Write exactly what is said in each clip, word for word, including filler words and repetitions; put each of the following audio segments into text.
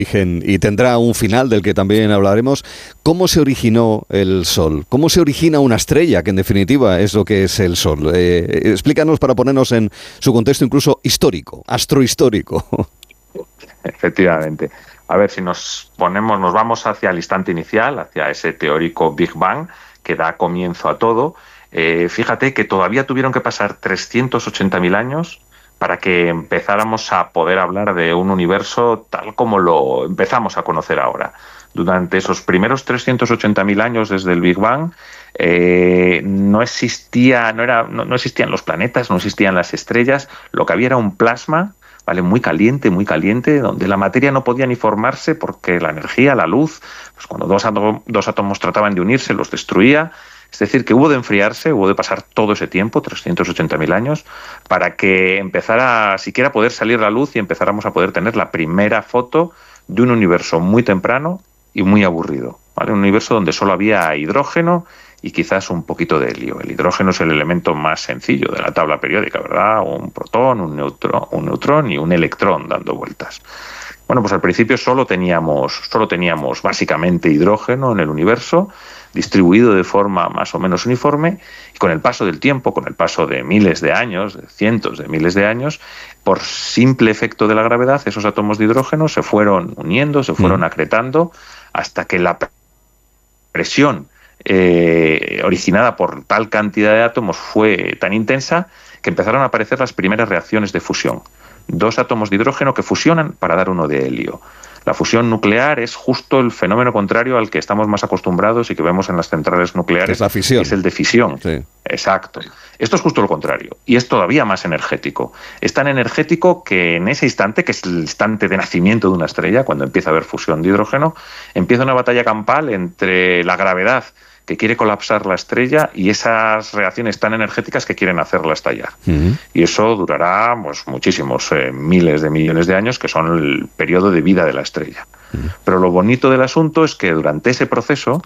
origen y tendrá un final del que también hablaremos. ¿Cómo se originó el Sol? ¿Cómo se origina una estrella, que en definitiva es lo que es el Sol? Eh, explícanos para ponernos en su contexto incluso histórico, astrohistórico. Efectivamente. A ver, si nos ponemos, nos vamos hacia el instante inicial, hacia ese teórico Big Bang que da comienzo a todo. Eh, fíjate que todavía tuvieron que pasar trescientos ochenta mil años para que empezáramos a poder hablar de un universo tal como lo empezamos a conocer ahora. Durante esos primeros trescientos ochenta mil años desde el Big Bang eh, no existía, no era, no, no existían los planetas, no existían las estrellas, lo que había era un plasma, ¿vale? Muy caliente, muy caliente, donde la materia no podía ni formarse porque la energía, la luz, pues cuando dos, átomos, dos átomos trataban de unirse, los destruía. Es decir, que hubo de enfriarse, hubo de pasar todo ese tiempo, trescientos ochenta mil años, para que empezara siquiera a poder salir la luz y empezáramos a poder tener la primera foto de un universo muy temprano y muy aburrido, ¿vale? Un universo donde solo había hidrógeno y quizás un poquito de helio. El hidrógeno es el elemento más sencillo de la tabla periódica, ¿verdad? Un protón, un neutrón, un neutrón y un electrón dando vueltas. Bueno, pues al principio solo teníamos, solo teníamos básicamente hidrógeno en el universo, distribuido de forma más o menos uniforme, y con el paso del tiempo, con el paso de miles de años, de cientos de miles de años, por simple efecto de la gravedad, esos átomos de hidrógeno se fueron uniendo, se fueron mm. acretando, hasta que la presión eh, originada por tal cantidad de átomos fue tan intensa que empezaron a aparecer las primeras reacciones de fusión. Dos átomos de hidrógeno que fusionan para dar uno de helio. La fusión nuclear es justo el fenómeno contrario al que estamos más acostumbrados y que vemos en las centrales nucleares. Es la fisión. Es el de fisión. Sí. Exacto. Esto es justo lo contrario. Y es todavía más energético. Es tan energético que en ese instante, que es el instante de nacimiento de una estrella, cuando empieza a haber fusión de hidrógeno, empieza una batalla campal entre la gravedad que quiere colapsar la estrella y esas reacciones tan energéticas que quieren hacerla estallar. Uh-huh. Y eso durará pues, muchísimos, eh, miles de millones de años, que son el periodo de vida de la estrella. Uh-huh. Pero lo bonito del asunto es que durante ese proceso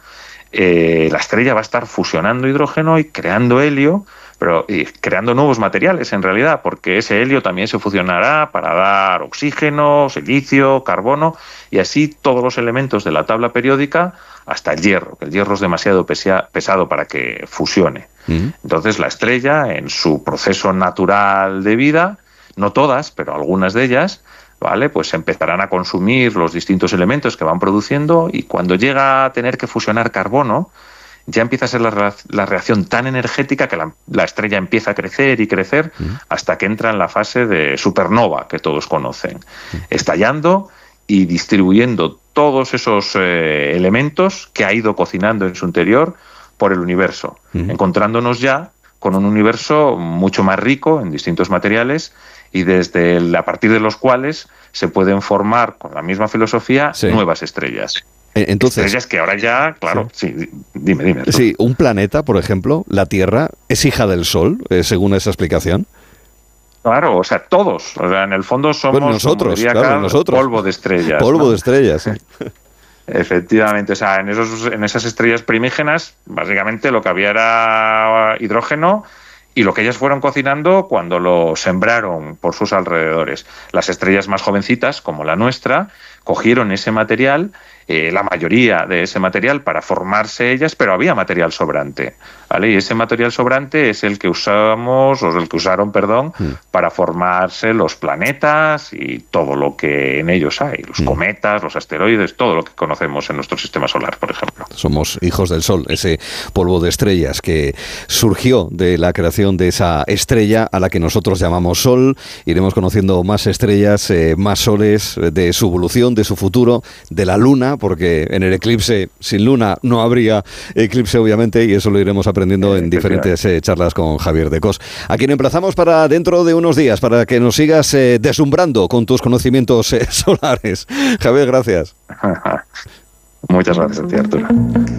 eh, la estrella va a estar fusionando hidrógeno y creando helio, pero y creando nuevos materiales en realidad, porque ese helio también se fusionará para dar oxígeno, silicio, carbono, y así todos los elementos de la tabla periódica, hasta el hierro, que el hierro es demasiado pesa- pesado para que fusione. Uh-huh. Entonces la estrella, en su proceso natural de vida, no todas, pero algunas de ellas, ¿vale? Pues empezarán a consumir los distintos elementos que van produciendo, y cuando llega a tener que fusionar carbono, ya empieza a ser la, la reacción tan energética que la, la estrella empieza a crecer y crecer uh-huh. hasta que entra en la fase de supernova que todos conocen, uh-huh. estallando y distribuyendo todos esos eh, elementos que ha ido cocinando en su interior por el universo, uh-huh. encontrándonos ya con un universo mucho más rico en distintos materiales y desde el, a partir de los cuales se pueden formar, con la misma filosofía, sí. nuevas estrellas. Entonces, estrellas que ahora ya, claro, sí, sí dime, dime. Sí, un planeta, por ejemplo, la Tierra, ¿es hija del Sol, eh, según esa explicación? Claro, o sea, todos. O sea, en el fondo somos bueno, nosotros, claro, nosotros. polvo de estrellas. Polvo ¿no? de estrellas, sí. Efectivamente, o sea, en, esos, en esas estrellas primígenas, básicamente lo que había era hidrógeno y lo que ellas fueron cocinando cuando lo sembraron por sus alrededores. Las estrellas más jovencitas, como la nuestra, cogieron ese material, eh, la mayoría de ese material, para formarse ellas, pero había material sobrante, ¿vale? Y ese material sobrante es el que usamos, o el que usaron, perdón, mm. para formarse los planetas y todo lo que en ellos hay, los mm. cometas, los asteroides, todo lo que conocemos en nuestro sistema solar, por ejemplo. Somos hijos del Sol, ese polvo de estrellas que surgió de la creación de esa estrella a la que nosotros llamamos Sol. Iremos conociendo más estrellas, eh, más soles, de su evolución, de su futuro, de la Luna, porque en el eclipse, sin Luna, no habría eclipse, obviamente, y eso lo iremos aprendiendo en diferentes eh, charlas con Javier de Cos, a quien emplazamos para dentro de unos días, para que nos sigas eh, deslumbrando con tus conocimientos eh, solares. Javier, gracias. Muchas gracias a ti, Arturo.